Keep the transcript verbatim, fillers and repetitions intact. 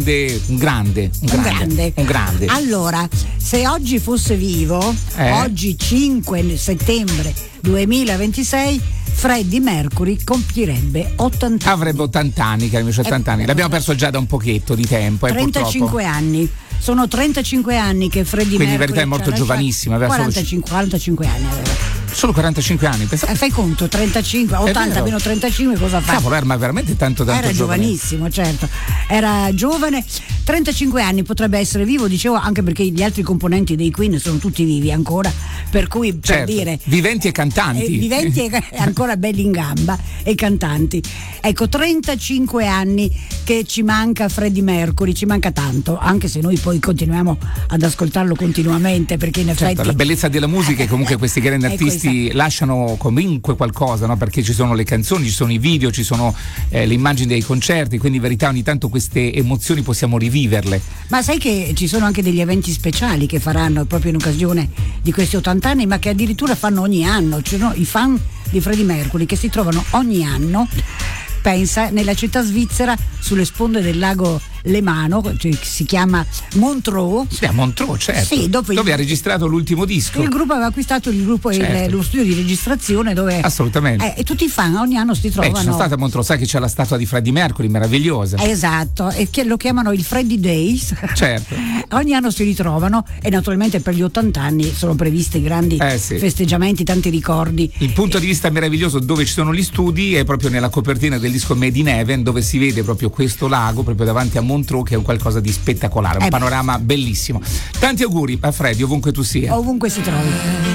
Un grande, un grande, un grande. Un grande. Allora, se oggi fosse vivo, eh? oggi cinque settembre duemilaventisei, Freddie Mercury compirebbe ottanta anni. Avrebbe ottanta anni, cari amici, ottanta anni. L'abbiamo perso già da un pochetto di tempo. Eh, trentacinque purtroppo. anni. Sono trentacinque anni che Freddie Quindi Mercury. in verità è molto giovanissimo. Aveva quarantacinque, quarantacinque anni aveva. Solo quarantacinque anni, pensate. Eh, fai conto, trentacinque, ottanta meno trentacinque cosa fa? Cavolo, era veramente tanto tanto Era giovane. giovanissimo, certo. Era giovane, trentacinque anni, potrebbe essere vivo, dicevo, anche perché gli altri componenti dei Queen sono tutti vivi ancora, per cui per certo, dire viventi e cantanti. Eh, viventi e ancora belli in gamba e cantanti. Ecco, trentacinque anni che ci manca Freddie Mercury, ci manca tanto, anche se noi poi continuiamo ad ascoltarlo continuamente, perché in certo, effetti la bellezza della musica è comunque questi grandi artisti lasciano comunque qualcosa, no? Perché ci sono le canzoni, ci sono i video, ci sono eh, le immagini dei concerti, quindi in verità ogni tanto queste emozioni possiamo riviverle. Ma sai che ci sono anche degli eventi speciali che faranno proprio in occasione di questi ottanta anni, ma che addirittura fanno ogni anno, cioè, no, i fan di Freddie Mercury che si trovano ogni anno, pensa, nella città svizzera sulle sponde del lago Lemano, cioè si chiama Montreux. Sì, a Montreux, certo. Sì, dove il, ha registrato l'ultimo disco. Il gruppo aveva acquistato il gruppo certo. il, lo studio di registrazione dove assolutamente. Eh, e tutti i fan ogni anno si trovano. Beh, sono stata a Montreux, sai che c'è la statua di Freddie Mercury meravigliosa. Esatto, e che lo chiamano il Freddie Days. Certo. Ogni anno si ritrovano e naturalmente per gli ottanta anni sono previsti grandi eh, sì. festeggiamenti, tanti ricordi. Il punto di vista meraviglioso dove ci sono gli studi è proprio nella copertina del disco Made in Heaven, dove si vede proprio questo lago proprio davanti a Montreux, che è un qualcosa di spettacolare, un eh panorama bellissimo. Tanti auguri a Freddie ovunque tu sia. Ovunque si trovi.